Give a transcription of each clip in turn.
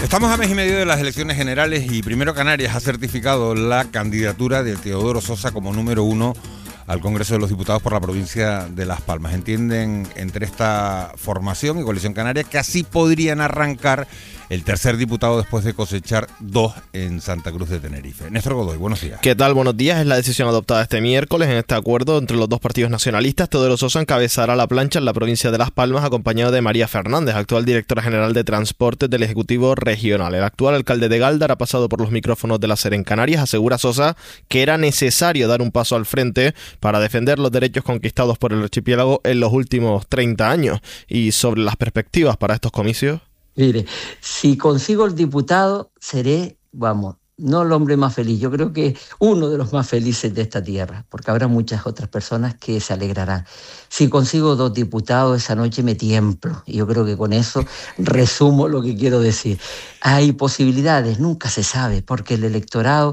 Estamos a mes y medio de las elecciones generales y Primero Canarias ha certificado la candidatura de Teodoro Sosa como número 1 al Congreso de los Diputados por la provincia de Las Palmas. Entienden entre esta formación y Coalición Canaria que así podrían arrancar el tercer diputado después de cosechar 2 en Santa Cruz de Tenerife. Néstor Godoy, buenos días. ¿Qué tal? Buenos días. Es la decisión adoptada este miércoles en este acuerdo entre los dos partidos nacionalistas. Teodoro Sosa encabezará la plancha en la provincia de Las Palmas acompañado de María Fernández, actual directora general de Transportes del Ejecutivo Regional. El actual alcalde de Gáldar ha pasado por los micrófonos de la SER en Canarias. Asegura Sosa que era necesario dar un paso al frente para defender los derechos conquistados por el archipiélago en los últimos 30 años. Y sobre las perspectivas para estos comicios. Mire, si consigo el diputado, seré, no el hombre más feliz, yo creo que uno de los más felices de esta tierra, porque habrá muchas otras personas que se alegrarán. Si consigo 2 diputados, esa noche me tiemblo, y yo creo que con eso resumo lo que quiero decir. Hay posibilidades, nunca se sabe, porque el electorado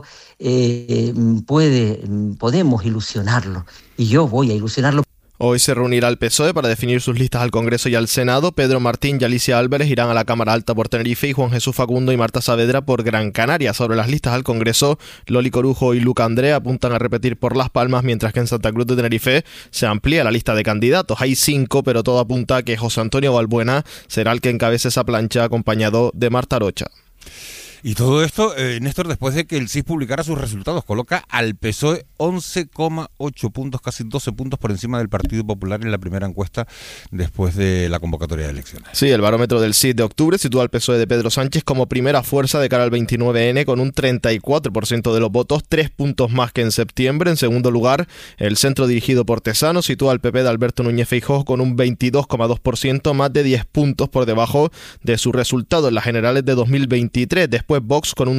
podemos ilusionarlo, y yo voy a ilusionarlo. Hoy se reunirá el PSOE para definir sus listas al Congreso y al Senado. Pedro Martín y Alicia Álvarez irán a la Cámara Alta por Tenerife y Juan Jesús Facundo y Marta Saavedra por Gran Canaria. Sobre las listas al Congreso, Loli Corujo y Luca André apuntan a repetir por Las Palmas, mientras que en Santa Cruz de Tenerife se amplía la lista de candidatos. Hay 5, pero todo apunta a que José Antonio Balbuena será el que encabece esa plancha acompañado de Marta Arocha. Y todo esto, Néstor, después de que el CIS publicara sus resultados, coloca al PSOE 11,8 puntos, casi 12 puntos por encima del Partido Popular en la primera encuesta después de la convocatoria de elecciones. Sí, el barómetro del CIS de octubre sitúa al PSOE de Pedro Sánchez como primera fuerza de cara al 29N con un 34% de los votos, 3 puntos más que en septiembre. En segundo lugar, el centro dirigido por Tesanos sitúa al PP de Alberto Núñez Feijóo con un 22,2%, más de 10 puntos por debajo de su resultado en las generales de 2023. Después Vox con un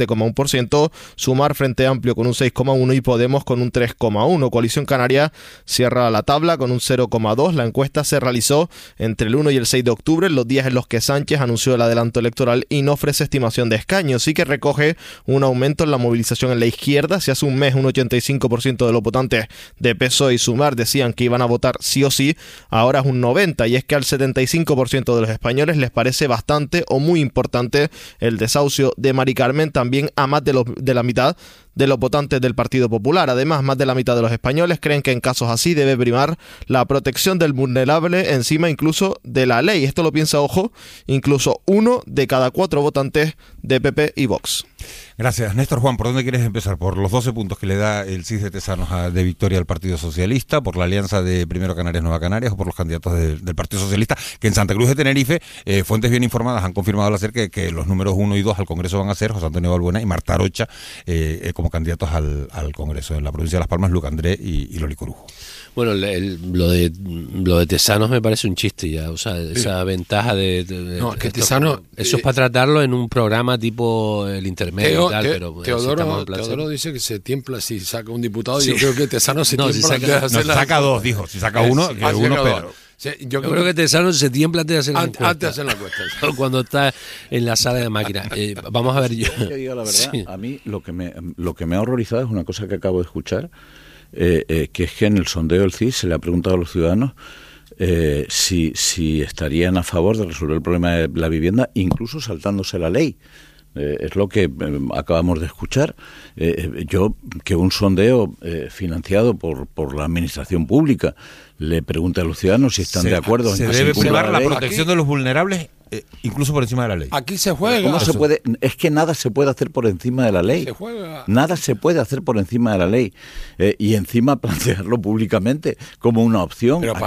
17,1%, Sumar Frente Amplio con un 6,1% y Podemos con un 3,1%. Coalición Canaria cierra la tabla con un 0,2%. La encuesta se realizó entre el 1 y el 6 de octubre, los días en los que Sánchez anunció el adelanto electoral y no ofrece estimación de escaños. Sí que recoge un aumento en la movilización en la izquierda. Si hace un mes un 85% de los votantes de PSOE y Sumar decían que iban a votar sí o sí, ahora es un 90%, y es que al 75% de los españoles les parece bastante o muy importante el desahucio de Mari Carmen, también a más de la mitad de los votantes del Partido Popular. Además, más de la mitad de los españoles creen que en casos así debe primar la protección del vulnerable encima incluso de la ley. Esto lo piensa, ojo, incluso 1 de cada 4 votantes de PP y Vox. Gracias, Néstor. Juan, ¿por dónde quieres empezar? ¿Por los 12 puntos que le da el CIS de Tesanos de victoria al Partido Socialista, por la alianza de Primero Canarias Nueva Canarias o por los candidatos del Partido Socialista, que en Santa Cruz de Tenerife, fuentes bien informadas han confirmado al hacer que los números 1 y 2 al Congreso van a ser José Antonio Balbuena y Marta Arocha como candidatos al Congreso? En la provincia de Las Palmas, Luca André y Loli Corujo. Bueno, lo de Tesanos me parece un chiste ya, o sea, esa ventaja de no, que Tesanos, eso es para tratarlo en un programa tipo el intermedio y tal, pero Teodoro dice que se tiempla si saca un diputado, sí. Yo creo que Tesanos se tiempla si saca 2, dijo, si saca 1, que uno pero... Yo creo que Tesanos se tiembla antes de hacer la encuesta. Antes de hacer la encuesta. Cuando está en la sala de máquinas. Vamos a ver. Yo digo la verdad, sí. A mí lo que me ha horrorizado es una cosa que acabo de escuchar, que es que en el sondeo del CIS se le ha preguntado a los ciudadanos si estarían a favor de resolver el problema de la vivienda, incluso saltándose la ley. Es lo que acabamos de escuchar. Yo, que un sondeo financiado por la administración pública le pregunte a los ciudadanos si están de acuerdo en que se debe privar la protección de los vulnerables incluso por encima de la ley. Aquí se juega. ¿Cómo se puede? Es que nada se puede hacer por encima de la ley. Se juega. Nada se puede hacer por encima de la ley. Y encima plantearlo públicamente como una opción. Pero